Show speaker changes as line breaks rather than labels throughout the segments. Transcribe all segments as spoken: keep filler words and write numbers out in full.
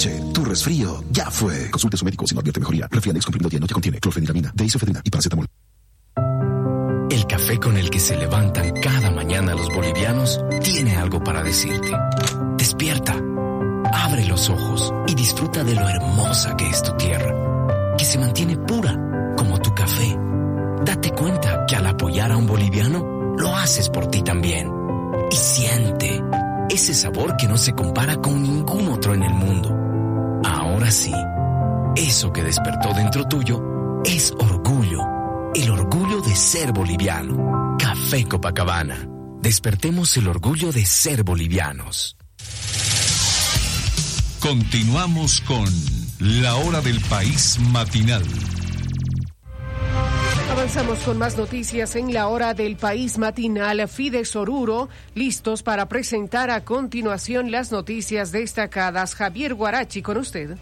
noche, tu resfrío ya fue. Consulte a su médico si no advierte mejoría. Refrianex comprimido dianoche contiene clorfeniramina, deisofedrina y paracetamol.
El café con el que se levantan cada mañana los bolivianos tiene algo para decirte. Despierta, abre los ojos y disfruta de lo hermosa que es tu tierra, que se mantiene pura como tu café. Date cuenta que al apoyar a un boliviano, lo haces por ti también. Y siente ese sabor que no se compara con ningún otro en el mundo. Ahora sí, eso que despertó dentro tuyo es orgullo. El orgullo de ser boliviano. Café Copacabana. Despertemos el orgullo de ser bolivianos.
Continuamos con La Hora del País Matinal.
Avanzamos con más noticias en La Hora del País Matinal. Fides Oruro, listos para presentar a continuación las noticias destacadas. Javier Guarachi, con usted.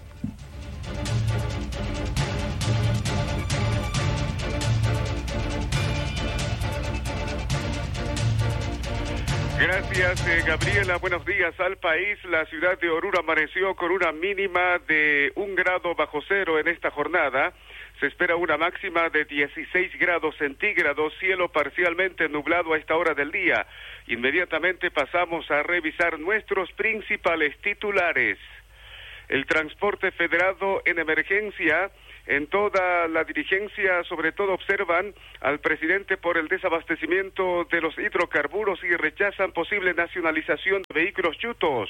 Gracias, eh, Gabriela. Buenos días al país. La ciudad de Oruro amaneció con una mínima de un grado bajo cero en esta jornada. Se espera una máxima de dieciséis grados centígrados, cielo parcialmente nublado a esta hora del día. Inmediatamente pasamos a revisar nuestros principales titulares. El transporte federado en emergencia. En toda la dirigencia, sobre todo, observan al presidente por el desabastecimiento de los hidrocarburos y rechazan posible nacionalización de vehículos yutos.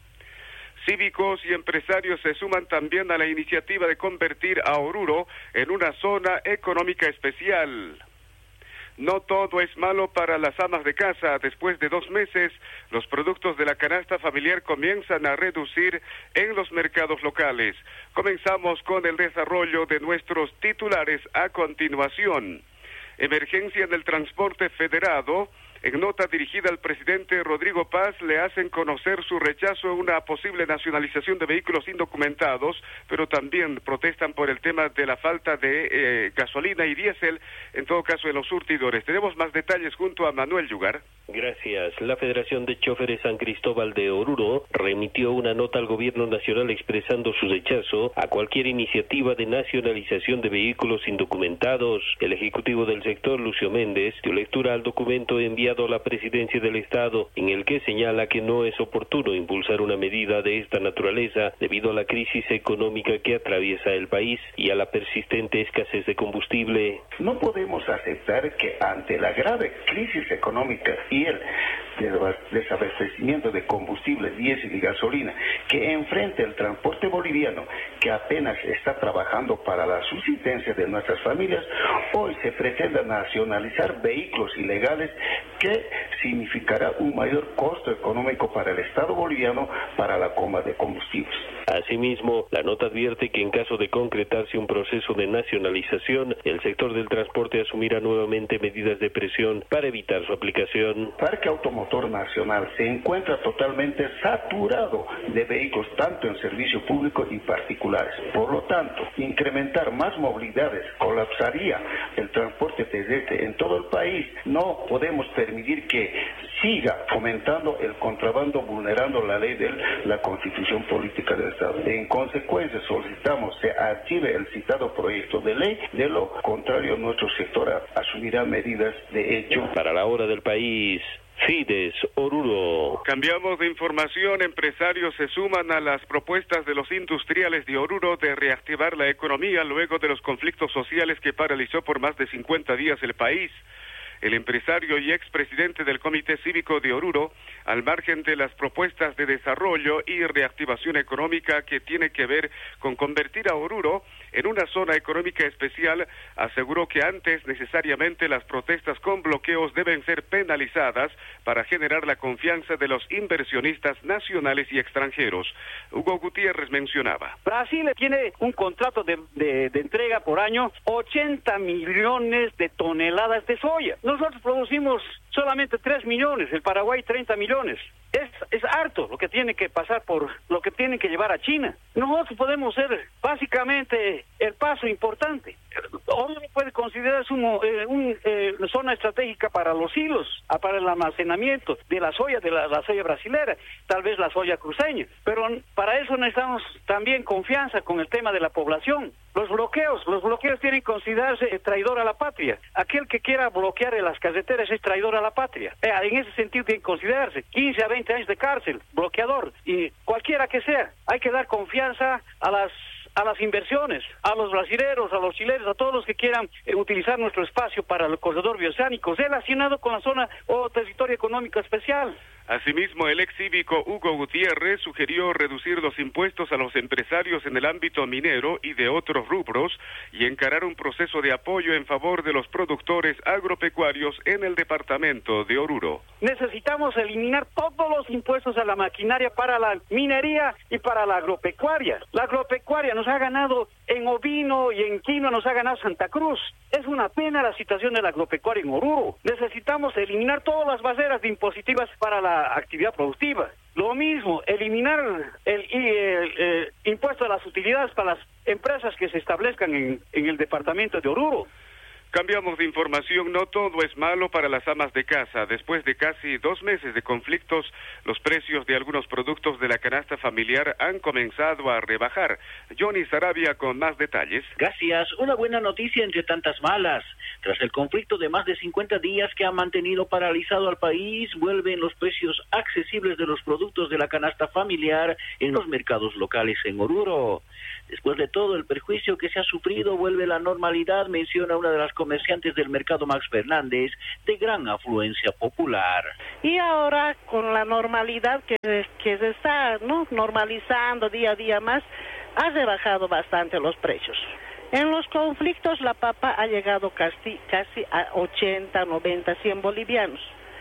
Cívicos y empresarios se suman también a la iniciativa de convertir a Oruro en una zona económica especial. No todo es malo para las amas de casa. Después de dos meses, los productos de la canasta familiar comienzan a reducir en los mercados locales. Comenzamos con el desarrollo de nuestros titulares a continuación. Emergencia en el transporte federado. En nota dirigida al presidente Rodrigo Paz, le hacen conocer su rechazo a una posible nacionalización de vehículos indocumentados, pero también protestan por el tema de la falta de eh, gasolina y diésel, en todo caso en los surtidores. Tenemos más detalles junto a Manuel Yugar.
Gracias. La Federación de Choferes San Cristóbal de Oruro remitió una nota al gobierno nacional expresando su rechazo a cualquier iniciativa de nacionalización de vehículos indocumentados. El ejecutivo del sector, Lucio Méndez, dio lectura al documento enviado a la Presidencia del Estado, en el que señala que no es oportuno impulsar una medida de esta naturaleza debido a la crisis económica que atraviesa el país y a la persistente escasez de combustible.
No podemos aceptar que ante la grave crisis económica y el desabastecimiento de combustible, diésel y gasolina que enfrenta el transporte boliviano, que apenas está trabajando para la subsistencia de nuestras familias, hoy se pretenda nacionalizar vehículos ilegales que significará un mayor costo económico para el Estado boliviano para la compra de combustibles.
Asimismo, la nota advierte que en caso de concretarse un proceso de nacionalización, el sector del transporte asumirá nuevamente medidas de presión para evitar su aplicación.
El Parque Automotor Nacional se encuentra totalmente saturado de vehículos, tanto en servicio público y particulares. Por lo tanto, incrementar más movilidades colapsaría el transporte terrestre en todo el país. No podemos permitir que siga fomentando el contrabando, vulnerando la ley de la Constitución Política del Estado. En consecuencia, solicitamos se archive el citado proyecto de ley. De lo contrario, nuestro sector asumirá medidas de hecho.
Para la Hora del País, Fides Oruro.
Cambiamos de información. Empresarios se suman a las propuestas de los industriales de Oruro de reactivar la economía luego de los conflictos sociales que paralizó por más de cincuenta días el país. El empresario y expresidente del Comité Cívico de Oruro, al margen de las propuestas de desarrollo y reactivación económica que tiene que ver con convertir a Oruro en una zona económica especial, aseguró que antes necesariamente las protestas con bloqueos deben ser penalizadas para generar la confianza de los inversionistas nacionales y extranjeros. Hugo Gutiérrez mencionaba.
Brasil tiene un contrato de, de, de entrega por año, ochenta millones de toneladas de soya. Nosotros producimos solamente tres millones, el Paraguay treinta millones. Es, es harto lo que tiene que pasar por, lo que tienen que llevar a China. Nosotros podemos ser básicamente el paso importante. Oruro puede considerarse un, eh, un, eh, una zona estratégica para los hilos, para el almacenamiento de la soya, de la, la soya brasilera, tal vez la soya cruceña, pero para eso necesitamos también confianza con el tema de la población. Los bloqueos, los bloqueos tienen que considerarse traidor a la patria. Aquel que quiera bloquear las carreteras es traidor a la patria. Eh, en ese sentido tiene que considerarse quince a veinte años de cárcel, bloqueador, y cualquiera que sea. Hay que dar confianza a las a las inversiones, a los brasileros, a los chilenos, a todos los que quieran eh, utilizar nuestro espacio para el corredor bioceánico, relacionado con la zona o territorio económico especial.
Asimismo, el ex cívico Hugo Gutiérrez sugirió reducir los impuestos a los empresarios en el ámbito minero y de otros rubros y encarar un proceso de apoyo en favor de los productores agropecuarios en el departamento de Oruro.
Necesitamos eliminar todos los impuestos a la maquinaria para la minería y para la agropecuaria. La agropecuaria nos ha ganado en ovino y en quinoa, nos ha ganado Santa Cruz. Es una pena la situación de la agropecuaria en Oruro. Necesitamos eliminar todas las barreras impositivas para la actividad productiva. Lo mismo, eliminar el, el, el, el impuesto a las utilidades para las empresas que se establezcan en, en el departamento de Oruro.
Cambiamos de información, no todo es malo para las amas de casa. Después de casi dos meses de conflictos, los precios de algunos productos de la canasta familiar han comenzado a rebajar. Johnny Sarabia con más detalles.
Gracias. Una buena noticia entre tantas malas. Tras el conflicto de más de cincuenta días que ha mantenido paralizado al país, vuelven los precios accesibles de los productos de la canasta familiar en los mercados locales en Oruro. Después de todo el perjuicio que se ha sufrido, vuelve la normalidad, menciona una de las comerciantes del mercado Max Fernández, de gran afluencia popular.
Y ahora, con la normalidad que, que se está, ¿no?, normalizando día a día más, ha rebajado bastante los precios. En los conflictos la papa ha llegado casi, casi a ochenta, noventa, cien bolivianos.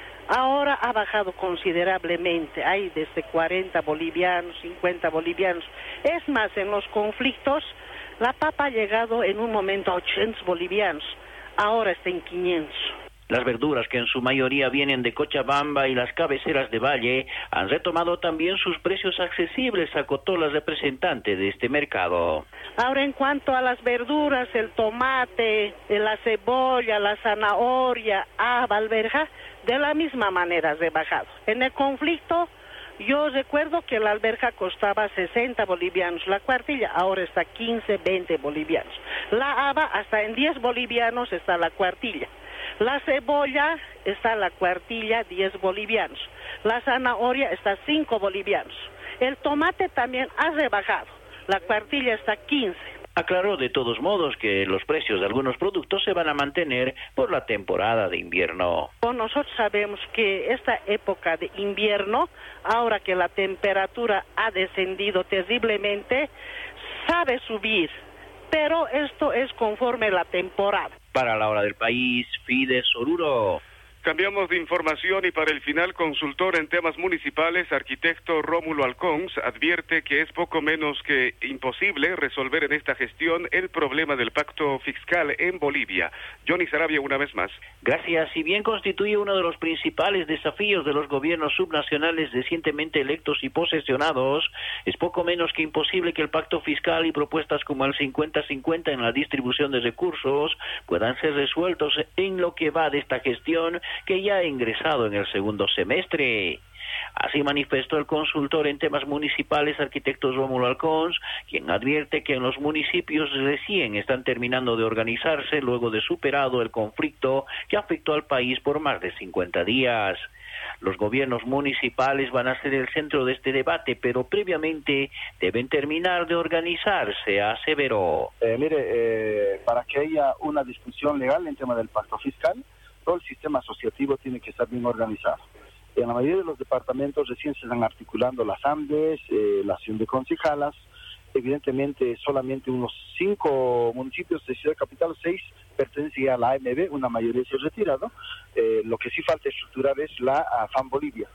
Ahora ha bajado considerablemente, hay desde cuarenta bolivianos, cincuenta bolivianos. Es más, en los conflictos la papa ha llegado en un momento a ochenta bolivianos, ahora está en quinientos.
Las verduras, que en su mayoría vienen de Cochabamba y las cabeceras de Valle, han retomado también sus precios accesibles, acotó la representante de este mercado.
Ahora, en cuanto a las verduras, el tomate, la cebolla, la zanahoria, haba, alberja, de la misma manera ha rebajado. En el conflicto, yo recuerdo que la alberja costaba sesenta bolivianos, la cuartilla ahora está quince, veinte bolivianos. La haba hasta en diez bolivianos está la cuartilla. La cebolla está la cuartilla, diez bolivianos. La zanahoria está cinco bolivianos. El tomate también ha rebajado. La cuartilla está quince.
Aclaró de todos modos que los precios de algunos productos se van a mantener por la temporada de invierno.
Nosotros sabemos que esta época de invierno, ahora que la temperatura ha descendido terriblemente, sabe subir, pero esto es conforme la temporada.
Para La Hora del País, Fides Oruro.
Cambiamos de información y para el final, consultor en temas municipales, arquitecto Rómulo Alcons, advierte que es poco menos que imposible resolver en esta gestión el problema del pacto fiscal en Bolivia. Johnny Sarabia, una vez más.
Gracias. Si bien constituye uno de los principales desafíos de los gobiernos subnacionales recientemente electos y posesionados, es poco menos que imposible que el pacto fiscal y propuestas como el cincuenta cincuenta en la distribución de recursos puedan ser resueltos en lo que va de esta gestión, que ya ha ingresado en el segundo semestre. Así manifestó el consultor en temas municipales, arquitecto Rómulo Alcons, quien advierte que en los municipios recién están terminando de organizarse luego de superado el conflicto que afectó al país por más de cincuenta días. Los gobiernos municipales van a ser el centro de este debate, pero previamente deben terminar de organizarse, aseveró.
Eh, mire, eh, para que haya una discusión legal en tema del pacto fiscal, todo el sistema asociativo tiene que estar bien organizado. En la mayoría de los departamentos recién se están articulando las A M D Es, eh, la acción de concejalas. Evidentemente solamente unos cinco municipios de Ciudad Capital, seis pertenecen a la A M B, una mayoría se ha retirado. Eh, lo que sí falta estructurar es la AFAM Bolivia.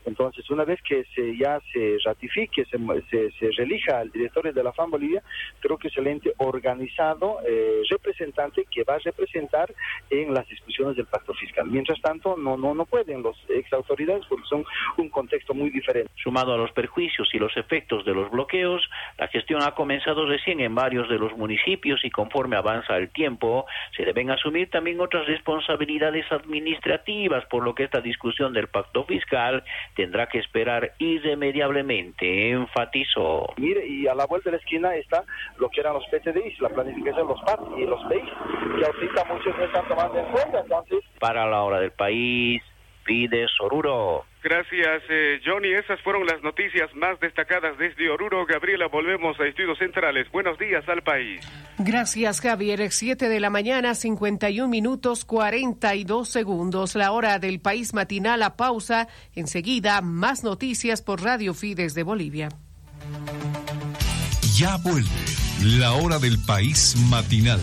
Entonces, una vez que se, ya se ratifique, se, se, se reelija al directorio de la FAM Bolivia, creo que es el ente organizado, eh, representante que va a representar en las discusiones del pacto fiscal. Mientras tanto, no no no pueden los ex autoridades porque son un contexto muy diferente.
Sumado a los perjuicios y los efectos de los bloqueos, la gestión ha comenzado recién en varios de los municipios y conforme avanza el tiempo, se deben asumir también otras responsabilidades administrativas, por lo que esta discusión del pacto fiscal tendrá que esperar irremediablemente, enfatizó.
Mire, y a la vuelta de la esquina está lo que eran los P T D Is, la planificación de los P A T y los P I S, que ahorita muchos no están tomando en cuenta, entonces...
Para la hora del país, Fides Oruro.
Gracias, eh, Johnny. Esas fueron las noticias más destacadas desde Oruro. Gabriela, volvemos a Estudios Centrales. Buenos días al país.
Gracias, Javier. Siete de la mañana, cincuenta y un minutos, cuarenta y dos segundos. La hora del país matinal a pausa. Enseguida, más noticias por Radio Fides de Bolivia.
Ya vuelve la hora del país matinal.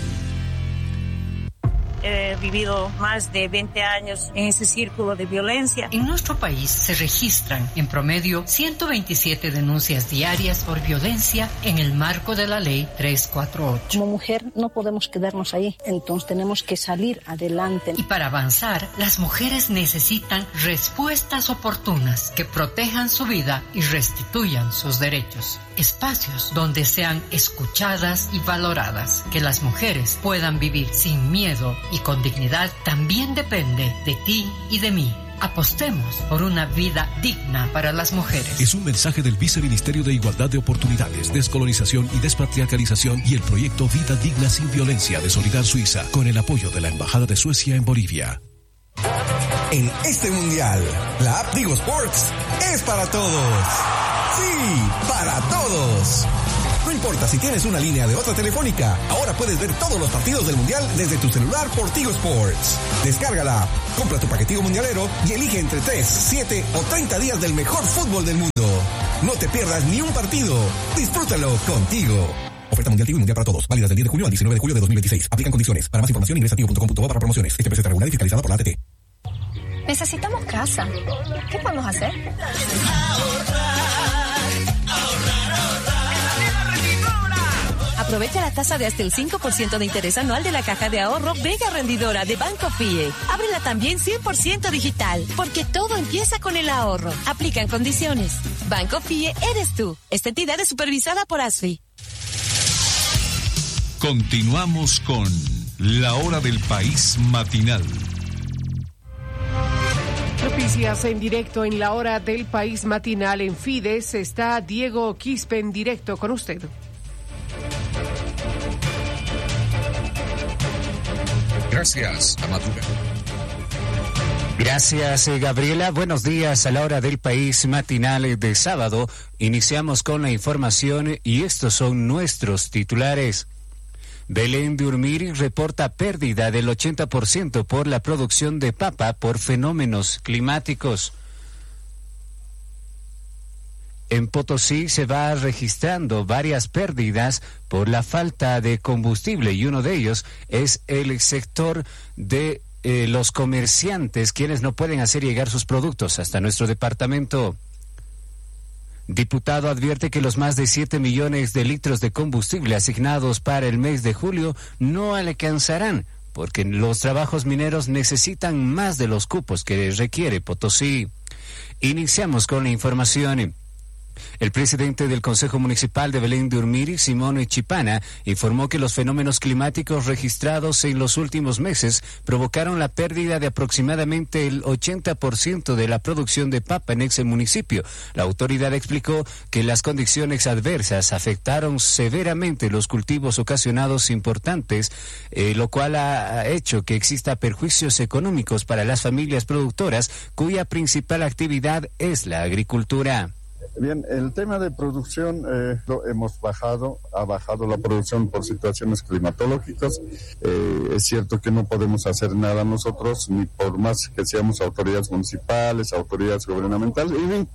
He vivido más de veinte años en ese círculo de violencia.
En nuestro país se registran en promedio ciento veintisiete denuncias diarias por violencia en el marco de la ley trescientos cuarenta y ocho.
Como mujer no podemos quedarnos ahí, entonces tenemos que salir adelante.
Y para avanzar, las mujeres necesitan respuestas oportunas que protejan su vida y restituyan sus derechos. Espacios donde sean escuchadas y valoradas, que las mujeres puedan vivir sin miedo y con dignidad, también depende de ti y de mí. Apostemos por una vida digna para las mujeres.
Es un mensaje del Viceministerio de Igualdad de Oportunidades, Descolonización y Despatriarcalización y el proyecto Vida Digna Sin Violencia de Solidar Suiza, con el apoyo de la Embajada de Suecia en Bolivia.
En este mundial, la app Tigo Sports es para todos. Sí, para todos. No importa si tienes una línea de otra telefónica, ahora puedes ver todos los partidos del mundial desde tu celular por Tigo Sports. Descárgala, compra tu paquetico mundialero y elige entre tres, siete o treinta días del mejor fútbol del mundo. No te pierdas ni un partido. Disfrútalo contigo. Oferta mundial Tigo y mundial para todos. Válida del diez de junio al diecinueve de julio de dos mil veintiséis. Aplican condiciones. Para más información ingresa a tigo punto com punto bo para promociones. Este precio está regulado y fiscalizado por la A T T.
Necesitamos casa. ¿Qué podemos hacer?
Aprovecha la tasa de hasta el cinco por ciento de interés anual de la caja de ahorro Vega Rendidora de Banco Fie. Ábrela también cien por ciento digital, porque todo empieza con el ahorro. Aplican condiciones. Banco Fie eres tú. Esta entidad es supervisada por ASFI.
Continuamos con la hora del país matinal.
Noticias en directo en la hora del país matinal en Fides. Está Diego Quispe en directo con usted.
Gracias, Amadura.
Gracias, Gabriela. Buenos días a la hora del país matinal de sábado. Iniciamos con la información y estos son nuestros titulares. Belén de Urmiri reporta pérdida del ochenta por ciento por la producción de papa por fenómenos climáticos. En Potosí se va registrando varias pérdidas por la falta de combustible y uno de ellos es el sector de eh, los comerciantes, quienes no pueden hacer llegar sus productos hasta nuestro departamento. Diputado advierte que los más de siete millones de litros de combustible asignados para el mes de julio no alcanzarán, porque los trabajos mineros necesitan más de los cupos que requiere Potosí. Iniciamos con la información. El presidente del Consejo Municipal de Belén de Urmiri, Simón Chipana, informó que los fenómenos climáticos registrados en los últimos meses provocaron la pérdida de aproximadamente el ochenta por ciento de la producción de papa en ese municipio. La autoridad explicó que las condiciones adversas afectaron severamente los cultivos ocasionados importantes, eh, lo cual ha hecho que exista perjuicios económicos para las familias productoras, cuya principal actividad es la agricultura.
Bien, el tema de producción eh, lo hemos bajado, ha bajado la producción por situaciones climatológicas. Eh, es cierto que no podemos hacer nada nosotros, ni por más que seamos autoridades municipales, autoridades gubernamentales, y bien,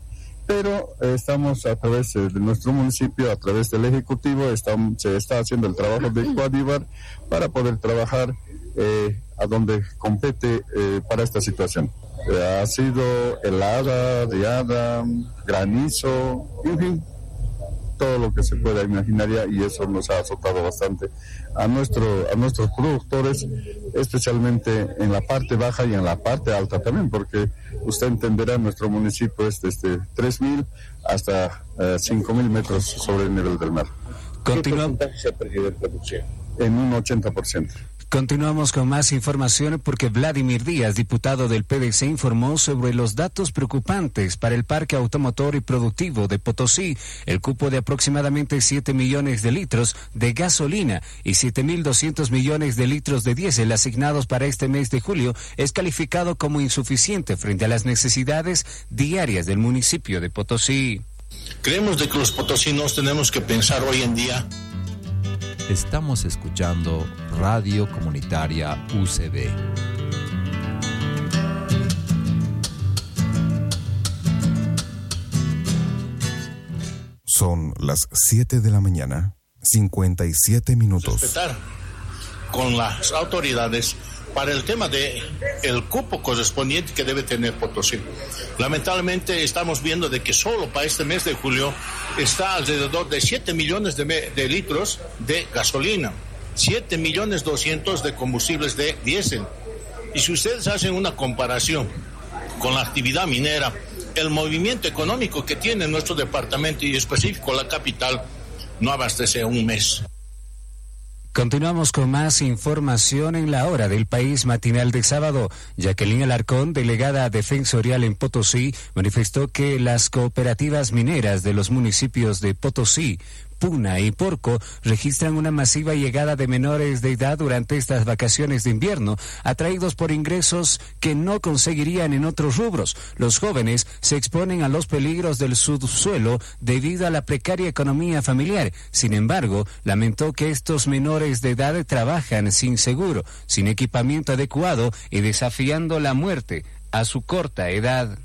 pero eh, estamos a través eh, de nuestro municipio, a través del Ejecutivo, estamos, se está haciendo el trabajo de coadyuvar para poder trabajar eh, a donde compete eh, para esta situación. Eh, ha sido helada, riada, granizo, en fin, todo lo que se pueda imaginar, y eso nos ha azotado bastante a nuestro a nuestros productores, especialmente en la parte baja y en la parte alta también, porque usted entenderá, nuestro municipio es desde tres mil hasta eh, cinco mil metros sobre el nivel del mar.
Continuamos.
¿Qué porcentaje se ha perdido en producción? En un ochenta por ciento.
Continuamos con más información porque Vladimir Díaz, diputado del P D C, informó sobre los datos preocupantes para el parque automotor y productivo de Potosí. El cupo de aproximadamente siete millones de litros de gasolina y siete mil doscientos millones de litros de diésel asignados para este mes de julio es calificado como insuficiente frente a las necesidades diarias del municipio de Potosí.
Creemos de que los potosinos tenemos que pensar hoy en día.
Estamos escuchando Radio Comunitaria U C B.
Son las siete de la mañana, cincuenta y siete minutos.
Respetar con las autoridades para el tema de el cupo correspondiente que debe tener Potosí. Lamentablemente estamos viendo de que solo para este mes de julio está alrededor de siete millones de, me, de litros de gasolina, siete millones doscientos de combustibles de diésel. Y si ustedes hacen una comparación con la actividad minera, el movimiento económico que tiene nuestro departamento y específico la capital no abastece un mes.
Continuamos con más información en la hora del país matinal de sábado. Jacqueline Alarcón, delegada defensorial en Potosí, manifestó que las cooperativas mineras de los municipios de Potosí, Puna y Porco registran una masiva llegada de menores de edad durante estas vacaciones de invierno, atraídos por ingresos que no conseguirían en otros rubros. Los jóvenes se exponen a los peligros del subsuelo debido a la precaria economía familiar. Sin embargo, lamentó que estos menores de edad trabajan sin seguro, sin equipamiento adecuado y desafiando la muerte a su corta edad.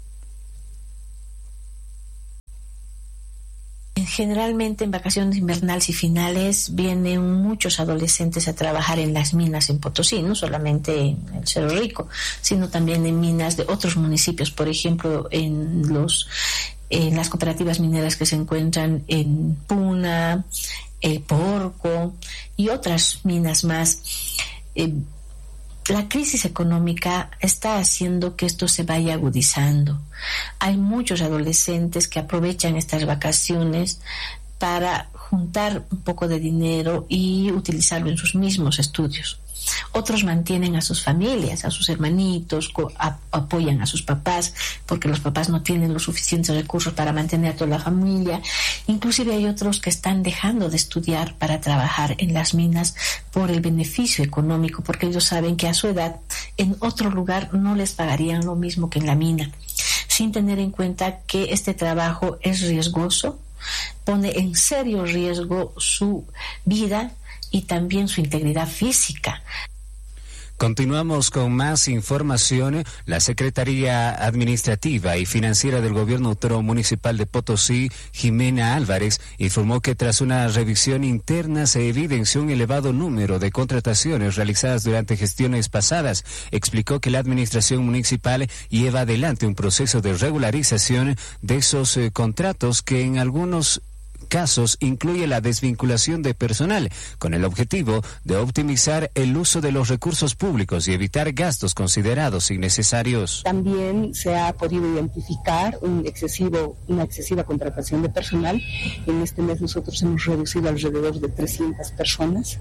Generalmente en vacaciones invernales y finales vienen muchos adolescentes a trabajar en las minas en Potosí, no solamente en el Cerro Rico, sino también en minas de otros municipios, por ejemplo, en los en las cooperativas mineras que se encuentran en Puna, el Porco y otras minas más. Eh, La crisis económica está haciendo que esto se vaya agudizando. Hay muchos adolescentes que aprovechan estas vacaciones para juntar un poco de dinero y utilizarlo en sus mismos estudios. Otros mantienen a sus familias, a sus hermanitos, a, apoyan a sus papás porque los papás no tienen los suficientes recursos para mantener a toda la familia. Inclusive hay otros que están dejando de estudiar para trabajar en las minas por el beneficio económico, porque ellos saben que a su edad en otro lugar no les pagarían lo mismo que en la mina, sin tener en cuenta que este trabajo es riesgoso, pone en serio riesgo su vida y también su integridad física.
Continuamos con más información. La Secretaría Administrativa y Financiera del Gobierno Autónomo Municipal de Potosí, Jimena Álvarez, informó que tras una revisión interna se evidenció un elevado número de contrataciones realizadas durante gestiones pasadas. Explicó que la Administración Municipal lleva adelante un proceso de regularización de esos eh, contratos que en algunos casos incluye la desvinculación de personal, con el objetivo de optimizar el uso de los recursos públicos y evitar gastos considerados innecesarios.
También se ha podido identificar un excesivo, una excesiva contratación de personal. En este mes nosotros hemos reducido alrededor de trescientas personas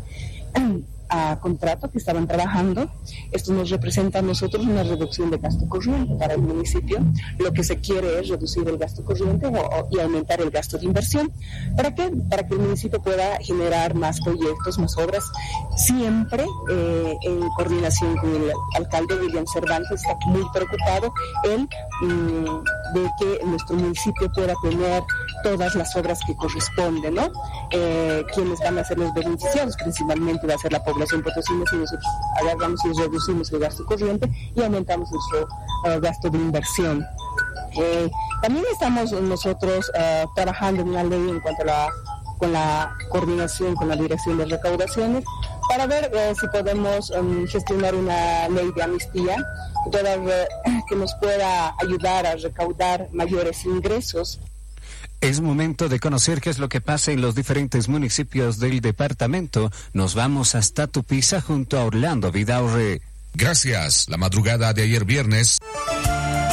a contrato que estaban trabajando. Esto nos representa a nosotros una reducción de gasto corriente para el municipio. Lo que se quiere es reducir el gasto corriente o, o, y aumentar el gasto de inversión. ¿Para qué? Para que el municipio pueda generar más proyectos, más obras, siempre eh, en coordinación con el alcalde William Cervantes. Está muy preocupado él mmm, de que nuestro municipio pueda tener todas las obras que corresponden, ¿no? Eh, quienes van a ser los beneficiados principalmente va a ser la población potosina si nosotros agarramos y reducimos el gasto corriente y aumentamos nuestro uh, gasto de inversión. Eh, también estamos nosotros uh, trabajando en una ley en cuanto a la, con la coordinación con la Dirección de Recaudaciones para ver eh, si podemos um, gestionar una ley de amnistía que, pueda, que nos pueda ayudar a recaudar mayores ingresos.
Es momento de conocer qué es lo que pasa en los diferentes municipios del departamento. Nos vamos hasta Tupiza junto a Orlando Vidaurre.
Gracias. La madrugada de ayer viernes,